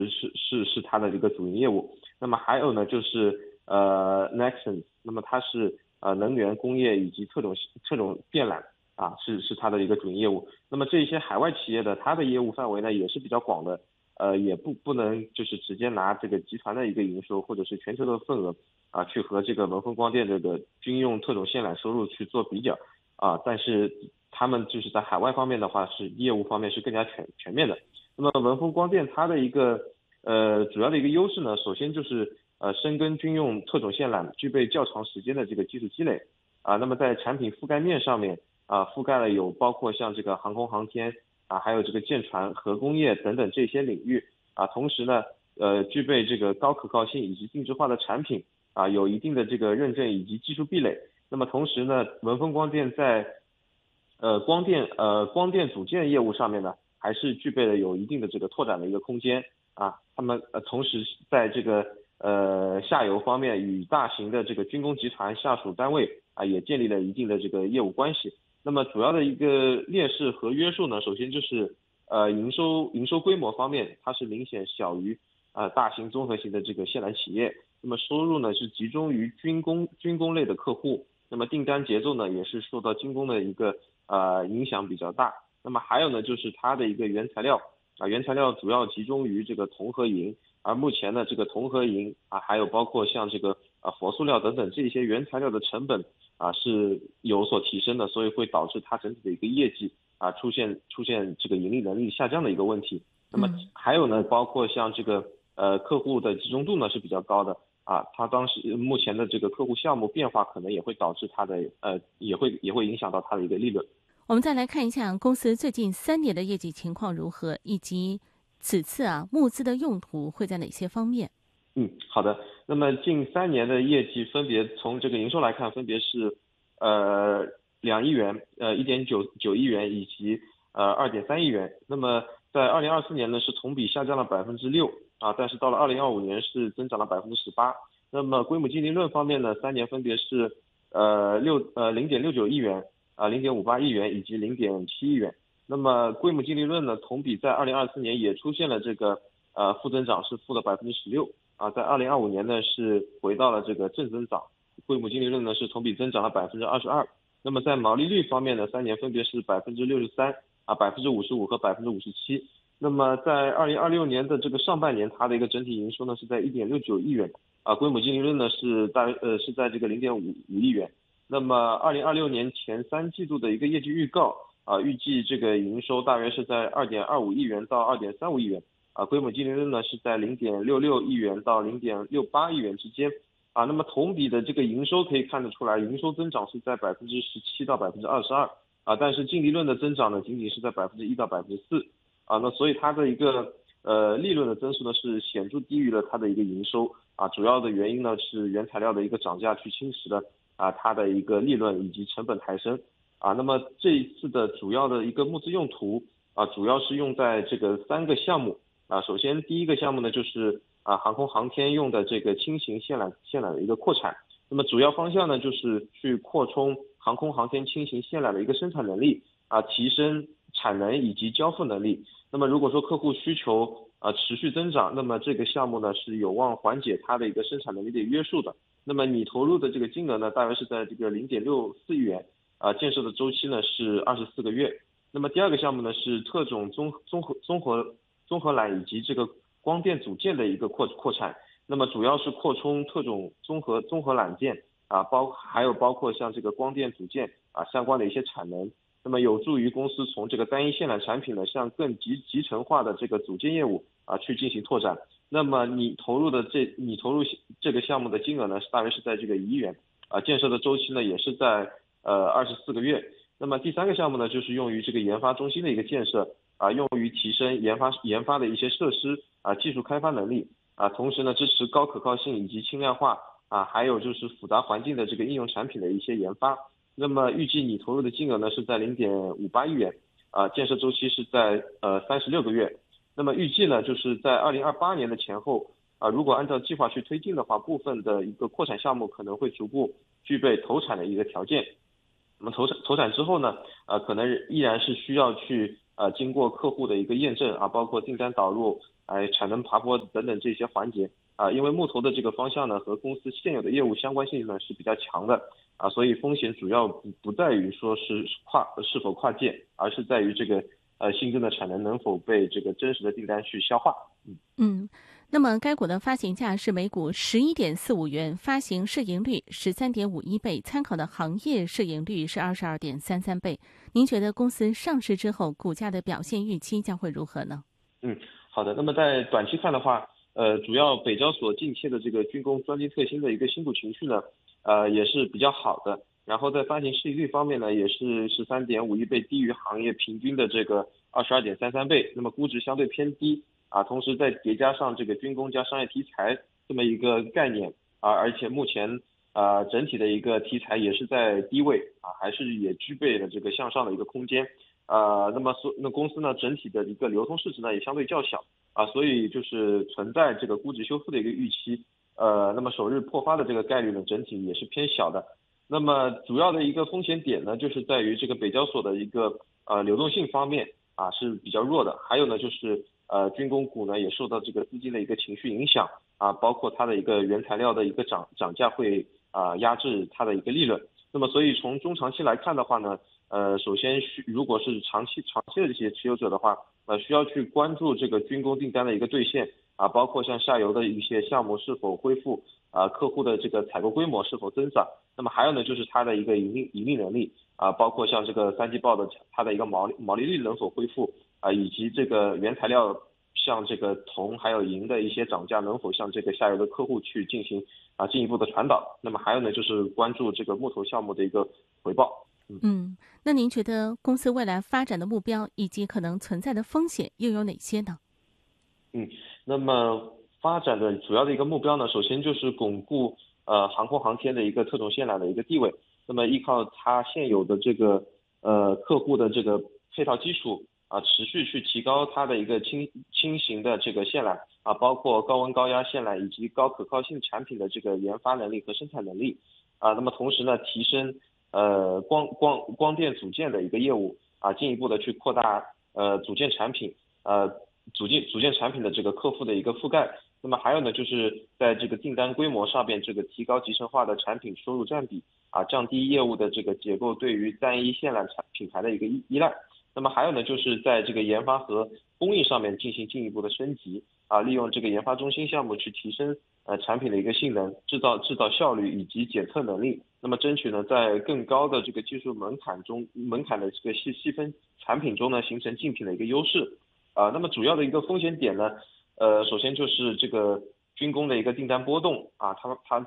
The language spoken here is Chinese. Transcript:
是它的一个主营业务。那么还有呢就是Nexon，那么它是能源、工业以及特种电缆是它的一个主营业务。那么这一些海外企业的它的业务范围呢也是比较广的，也不能就是直接拿这个集团的一个营收或者是全球的份额去和这个文峰光电这个军用特种线缆收入去做比较但是他们就是在海外方面的话是业务方面是更加全面的。那么文峰光电它的一个主要的一个优势呢，首先就是深耕军用特种线缆，具备较长时间的这个技术积累那么在产品覆盖面上面覆盖了有包括像这个航空航天还有这个舰船、核工业等等这些领域同时呢具备这个高可靠性以及定制化的产品有一定的这个认证以及技术壁垒。那么同时呢，文峰光电在光电组件业务上面呢，还是具备了有一定的这个拓展的一个空间他们同时在这个下游方面与大型的这个军工集团下属单位也建立了一定的这个业务关系。那么主要的一个劣势和约束呢，首先就是营收规模方面，它是明显小于大型综合型的这个线缆企业。那么收入呢是集中于军工类的客户，那么订单节奏呢也是受到军工的一个影响比较大。那么还有呢就是它的一个原材料原材料主要集中于这个铜和银，而目前呢这个铜和银还有包括像这个佛塑料等等这些原材料的成本是有所提升的，所以会导致它整体的一个业绩出现这个盈利能力下降的一个问题。那么还有呢包括像这个客户的集中度呢是比较高的它当时目前的这个客户项目变化可能也会导致它的也会影响到它的一个利润。 我们再来看一下公司最近3年的业绩情况如何，以及此次募资的用途会在哪些方面？ 好的。那么近3年的业绩分别从这个营收来看，分别是2亿元、1.9亿元以及2.3亿元。那么在2024年呢是同比下降了6%但是到了2025年是增长了18%。那么规模净利润方面呢，3年分别是0.69亿元0.58亿元以及0.7亿元。那么规模净利润呢，同比在2024年也出现了这个负增长，是负了16%在2025年呢是回到了这个正增长，规模净利润呢是同比增长了22%。那么在毛利率方面呢，3年分别是63%、55%和57%。那么在2026年的这个上半年，它的一个整体营收呢是在1.69亿元规模净利润呢是是在这个0.55亿元。那么2026年前3季度的一个业绩预告预计这个营收大约是在2.25亿元到2.35亿元规模净利润呢是在0.66亿元到0.68亿元之间那么同比的这个营收可以看得出来，营收增长是在17%到22%但是净利润的增长呢仅仅是在1%到4%那所以它的一个利润的增速呢是显著低于了它的一个营收主要的原因呢是原材料的一个涨价去侵蚀了它的一个利润以及成本抬升那么这一次的主要的一个募资用途主要是用在这个3个项目首先第一个项目呢就是航空航天用的这个轻型线缆的一个扩产。那么主要方向呢就是去扩充航空航天轻型线缆的一个生产能力提升产能以及交付能力。那么如果说客户需求持续增长，那么这个项目呢是有望缓解它的一个生产能力的约束的。那么你投入的这个金额呢大约是在这个0.64亿元建设的周期呢是24个月。那么第二个项目呢是特种综合缆以及这个光电组件的一个扩产。那么主要是扩充特种综合缆件还有包括像这个光电组件相关的一些产能。那么有助于公司从这个单一线缆产品呢向更集成化的这个组件业务去进行拓展。那么你投入这个项目的金额呢大约是在这个1亿元建设的周期呢也是在24个月。那么第3个项目呢就是用于这个研发中心的一个建设用于提升研发的一些设施技术开发能力同时呢支持高可靠性以及轻量化还有就是复杂环境的这个应用产品的一些研发。那么预计你投入的金额呢是在0.58亿元建设周期是在36个月。那么预计呢就是在2028年的前后如果按照计划去推进的话，部分的一个扩产项目可能会逐步具备投产的一个条件。那么投产之后呢可能依然是需要去经过客户的一个验证包括订单导入产能爬坡等等这些环节因为木头的这个方向呢和公司现有的业务相关性呢是比较强的所以风险主要不在于说是否跨界，而是在于这个新增的产能能否被这个真实的订单去消化。 那么该股的发行价是每股11.45元，发行市盈率13.51倍，参考的行业市盈率是22.33倍。您觉得公司上市之后股价的表现预期将会如何呢？ 好的。那么在短期看的话，主要北交所近期的这个军工专精特新的一个新股情绪呢，也是比较好的。然后在发行市盈率方面呢，也是13.51倍，低于行业平均的这个22.33倍，那么估值相对偏低同时再叠加上这个军工加商业题材这么一个概念而且目前整体的一个题材也是在低位还是也具备了这个向上的一个空间那么公司呢整体的一个流通市值呢也相对较小所以就是存在这个估值修复的一个预期那么首日破发的这个概率呢整体也是偏小的。那么主要的一个风险点呢就是在于这个北交所的一个流动性方面是比较弱的，还有呢就是军工股呢也受到这个资金的一个情绪影响包括它的一个原材料的一个涨价会压制它的一个利润。那么所以从中长期来看的话呢首先如果是长期的这些持有者的话需要去关注这个军工订单的一个兑现包括像下游的一些项目是否恢复客户的这个采购规模是否增长。那么还有呢就是它的一个盈利能力包括像这个三季报的它的一个毛利率能否恢复以及这个原材料像这个铜还有银的一些涨价能否向这个下游的客户去进行进一步的传导。那么还有呢就是关注这个木头项目的一个回报。 那您觉得公司未来发展的目标以及可能存在的风险又有哪些呢？ 那么发展的主要的一个目标呢，首先就是巩固航空航天的一个特种线缆的一个地位。那么依靠它现有的这个客户的这个配套基础持续去提高它的一个轻型的这个线缆包括高温高压线缆以及高可靠性产品的这个研发能力和生产能力那么同时呢，提升光电组件的一个业务进一步的去扩大组件产品的这个客户的一个覆盖。那么还有呢，就是在这个订单规模上边，这个提高集成化的产品收入占比降低业务的这个结构对于单一线缆品牌的一个依赖。那么还有呢，就是在这个研发和工艺上面进行进一步的升级利用这个研发中心项目去提升产品的一个性能、制造效率以及检测能力。那么争取呢，在更高的这个技术门槛的这个细分产品中呢，形成竞品的一个优势。那么主要的一个风险点呢，首先就是这个军工的一个订单波动它